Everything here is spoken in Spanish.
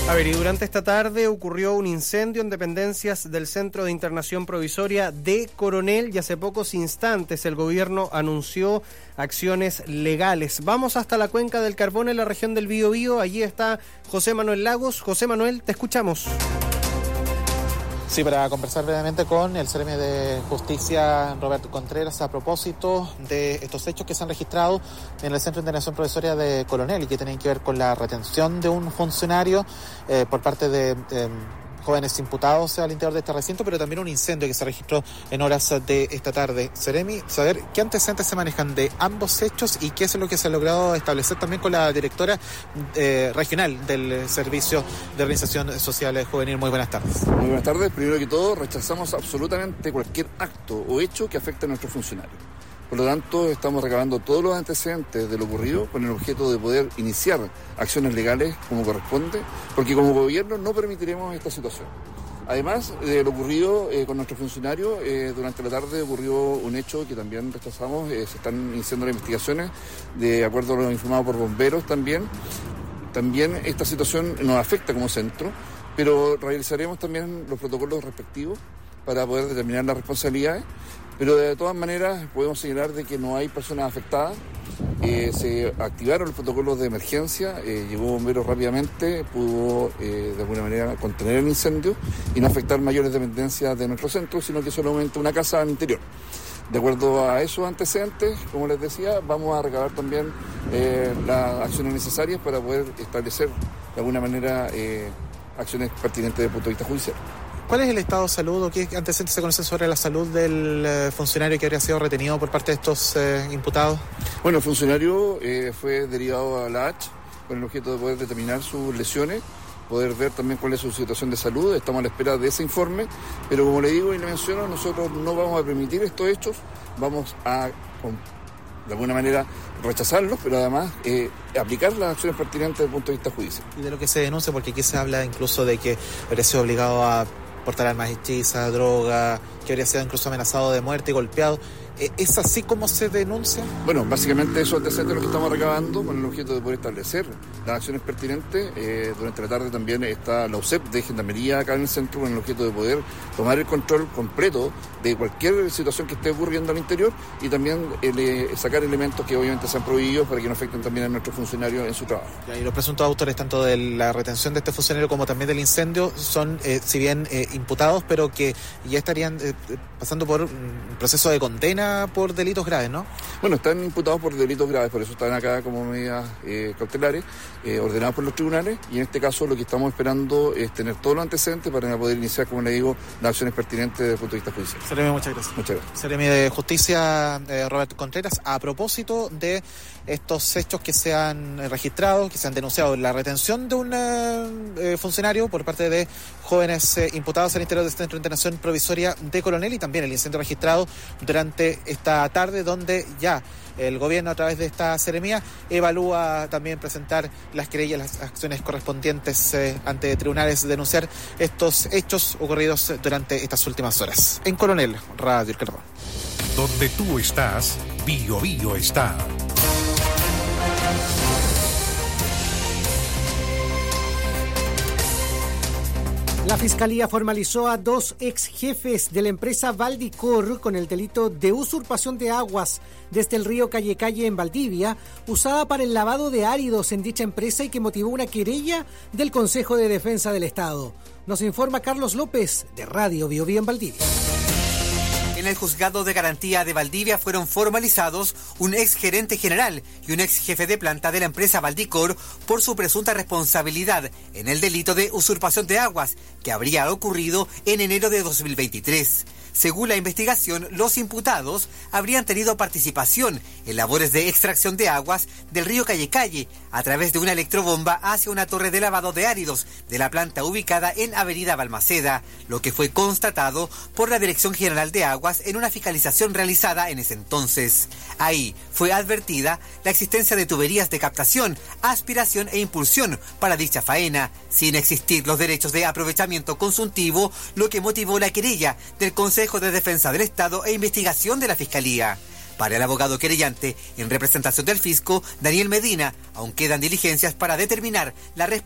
A ver, y durante esta tarde ocurrió un incendio en dependencias del Centro de Internación Provisoria de Coronel y hace pocos instantes el gobierno anunció acciones legales. Vamos hasta la Cuenca del Carbón en la región del Biobío. Allí está José Manuel Lagos. José Manuel, te escuchamos. Sí, para conversar brevemente con el Seremi de Justicia, Roberto Contreras, a propósito de estos hechos que se han registrado en el Centro de Internación Provisoria de Coronel y que tienen que ver con la retención de un funcionario por parte de jóvenes imputados al interior de este recinto, pero también un incendio que se registró en horas de esta tarde. Seremi, saber qué antecedentes se manejan de ambos hechos y qué es lo que se ha logrado establecer también con la directora regional del Servicio de Organización Social Juvenil. Muy buenas tardes. Muy buenas tardes. Primero que todo, rechazamos absolutamente cualquier acto o hecho que afecte a nuestros funcionarios. Por lo tanto, estamos recabando todos los antecedentes de lo ocurrido con el objeto de poder iniciar acciones legales como corresponde, porque como gobierno no permitiremos esta situación. Además de lo ocurrido con nuestros funcionarios, durante la tarde ocurrió un hecho que también rechazamos. Se están iniciando las investigaciones de acuerdo a lo informado por bomberos también. También esta situación nos afecta como centro, pero realizaremos también los protocolos respectivos para poder determinar las responsabilidades. Pero de todas maneras podemos señalar de que no hay personas afectadas. Se activaron los protocolos de emergencia, llegó bomberos rápidamente, pudo de alguna manera contener el incendio y no afectar mayores dependencias de nuestro centro, sino que solamente una casa al interior. De acuerdo a esos antecedentes, como les decía, vamos a recabar también las acciones necesarias para poder establecer de alguna manera acciones pertinentes desde el punto de vista judicial. ¿Cuál es el estado de salud o qué antecedentes se conocen sobre la salud del funcionario que habría sido retenido por parte de estos imputados? Bueno, el funcionario fue derivado a la H con el objeto de poder determinar sus lesiones, poder ver también cuál es su situación de salud. Estamos a la espera de ese informe, pero como le digo y le menciono, nosotros no vamos a permitir estos hechos, vamos a de alguna manera rechazarlos, pero además aplicar las acciones pertinentes desde el punto de vista judicial. Y de lo que se denuncia, porque aquí se habla incluso de que habría sido obligado a portar armas hechizas, droga, que habría sido incluso amenazado de muerte y golpeado. ¿Es así como se denuncia? Bueno, básicamente esos antecedentes los que estamos recabando con el objeto de poder establecer las acciones pertinentes. Durante la tarde también está la UCEP de Gendarmería acá en el centro con el objeto de poder tomar el control completo de cualquier situación que esté ocurriendo al interior y también sacar elementos que obviamente sean prohibidos para que no afecten también a nuestros funcionarios en su trabajo. Y los presuntos autores tanto de la retención de este funcionario como también del incendio son, si bien imputados, pero que ya estarían pasando por un proceso de condena por delitos graves, ¿no? Bueno, están imputados por delitos graves, por eso están acá como medidas cautelares, ordenadas por los tribunales, y en este caso lo que estamos esperando es tener todos los antecedentes para poder iniciar, como le digo, las acciones pertinentes desde el punto de vista judicial. Seremi, muchas gracias. Muchas gracias. Seremi de Justicia, Roberto Contreras, a propósito de estos hechos que se han registrado, que se han denunciado, la retención de un funcionario por parte de jóvenes imputados al interior del Centro de Internación Provisoria de Coronel y también el incendio registrado durante esta tarde, donde ya el gobierno a través de esta seremía evalúa también presentar las querellas, las acciones correspondientes ante tribunales, denunciar estos hechos ocurridos durante estas últimas horas. En Coronel, Radio El Cardón. Donde tú estás, Biobío está. La Fiscalía formalizó a 2 ex jefes de la empresa Valdicor con el delito de usurpación de aguas desde el río Calle en Valdivia, usada para el lavado de áridos en dicha empresa y que motivó una querella del Consejo de Defensa del Estado. Nos informa Carlos López, de Radio Biobío en Valdivia. En el juzgado de garantía de Valdivia fueron formalizados un ex gerente general y un ex jefe de planta de la empresa Valdicor por su presunta responsabilidad en el delito de usurpación de aguas que habría ocurrido en enero de 2023. Según la investigación, los imputados habrían tenido participación en labores de extracción de aguas del río Calle a través de una electrobomba hacia una torre de lavado de áridos de la planta ubicada en Avenida Balmaceda, lo que fue constatado por la Dirección General de Aguas en una fiscalización realizada en ese entonces. Ahí fue advertida la existencia de tuberías de captación, aspiración e impulsión para dicha faena, sin existir los derechos de aprovechamiento consultivo, lo que motivó la querella del Consejo de Defensa del Estado e investigación de la Fiscalía. Para el abogado querellante, en representación del fisco, Daniel Medina, aún quedan diligencias para determinar la responsabilidad